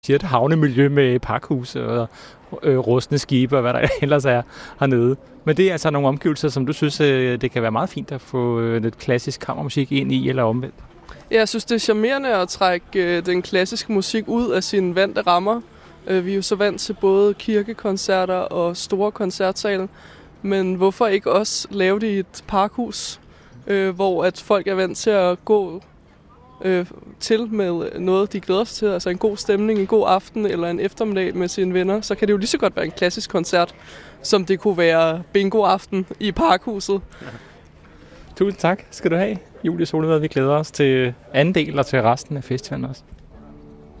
siger et havnemiljø med pakhuse og rustne skibe og hvad der ellers er hernede. Men det er altså nogle omgivelser, som du synes, det kan være meget fint at få lidt klassisk kammermusik ind i, eller omvendt? Jeg synes, det er charmerende at trække den klassiske musik ud af sine vante rammer. Vi er jo så vant til både kirkekoncerter og store koncertsale, men hvorfor ikke også lave det i et parkhus, hvor at folk er vant til at gå til med noget, de glæder sig til, altså en god stemning, en god aften eller en eftermiddag med sine venner, så kan det jo lige så godt være en klassisk koncert, som det kunne være bingo-aften i parkhuset. Ja. Tusind tak skal du have, Julie Solvad. Vi glæder os til anden del og til resten af festivalen også.